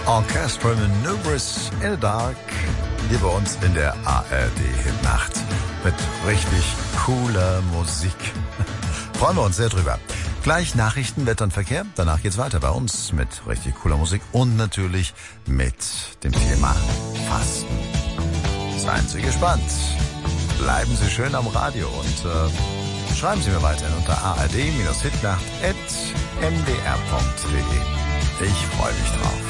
Orchestra Maneuvers in the Dark hier bei uns in der ARD-Hitnacht mit richtig cooler Musik. Freuen wir uns sehr drüber. Gleich Nachrichten, Wetter und Verkehr. Danach geht's weiter bei uns mit richtig cooler Musik und natürlich mit dem Thema Fasten. Seien Sie gespannt. Bleiben Sie schön am Radio und schreiben Sie mir weiterhin unter ard-hitnacht@mdr.de. Ich freue mich drauf.